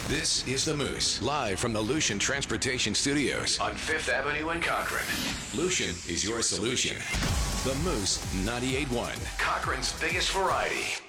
This is The Moose, live from the Lucian Transportation Studios on 5th Avenue in Cochrane. Lucian is your solution. The Moose 98.1, Cochrane's biggest variety.